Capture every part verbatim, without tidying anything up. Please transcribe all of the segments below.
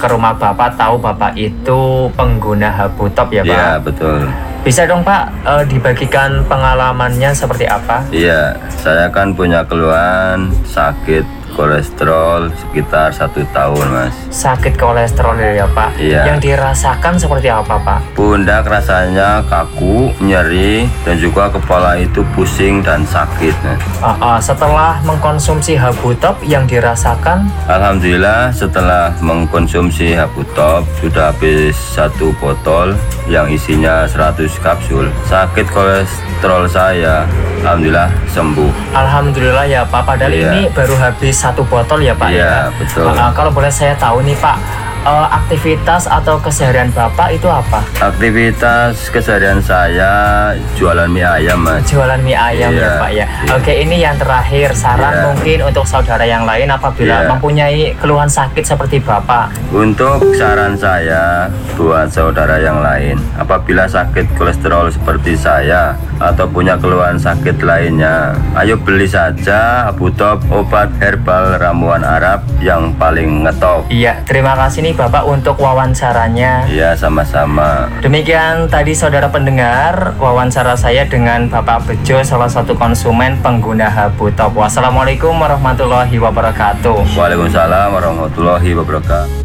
ke rumah Bapak tahu Bapak itu pengguna Habutop ya Pak? Iya, betul. Bisa dong Pak e, dibagikan pengalamannya seperti apa? Iya, saya kan punya keluhan sakit kolesterol sekitar satu tahun, Mas. Sakit kolesterol ya Pak? Iya. Yang dirasakan seperti apa Pak? Pundak rasanya kaku, nyeri, dan juga kepala itu pusing dan sakit, Mas. Uh, uh, setelah mengkonsumsi Habutop yang dirasakan? Alhamdulillah setelah mengkonsumsi Habutop sudah habis satu botol yang isinya seratus kapsul. Sakit kolesterol saya alhamdulillah sembuh. Alhamdulillah ya Pak, padahal Iya. ini baru habis satu botol ya Pak. Iya, ya? betul. Uh, uh, kalau boleh saya tahu nih Pak, uh, aktivitas atau keseharian Bapak itu apa? Aktivitas keseharian saya jualan mie ayam, Mas. Jualan mie ayam Iya, ya Pak ya. iya. Oke, ini yang terakhir saran Iya. mungkin untuk saudara yang lain apabila Iya. mempunyai keluhan sakit seperti Bapak. Untuk saran saya buat saudara yang lain, apabila sakit kolesterol seperti saya atau punya keluhan sakit lainnya, ayo beli saja Habutop, obat herbal ramuan Arab yang paling ngetop. Iya, terima kasih nih Bapak untuk wawancaranya. Iya, sama-sama. Demikian tadi saudara pendengar wawancara saya dengan Bapak Bejo, salah satu konsumen pengguna Habutop. Wassalamualaikum warahmatullahi wabarakatuh. Waalaikumsalam warahmatullahi wabarakatuh.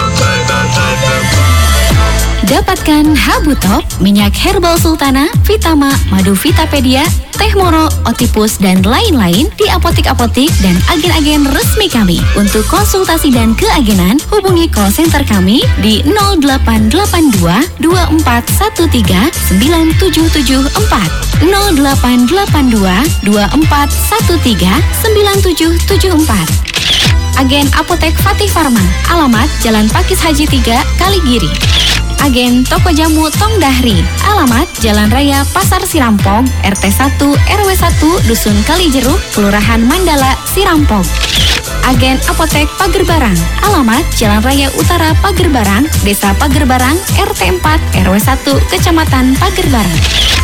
Dapatkan Habutop, minyak herbal sultana, Vitama, madu Vitapedia, teh moro, otipus, dan lain-lain di apotik-apotik dan agen-agen resmi kami. Untuk konsultasi dan keagenan, hubungi call center kami di nol delapan delapan dua dua empat satu tiga sembilan tujuh tujuh empat nol delapan delapan dua dua empat satu tiga sembilan tujuh tujuh empat. Agen Apotek Fatih Farma, alamat Jalan Pakis Haji tiga, Kaligiri. Agen Toko Jamu Tong Dahri, alamat Jalan Raya Pasar Sirampong, R T satu R W satu Dusun Kalijeruk, Kelurahan Mandala, Sirampong. Agen Apotek Pagerbarang, alamat Jalan Raya Utara Pagerbarang, Desa Pagerbarang, R T empat R W satu Kecamatan Pagerbarang.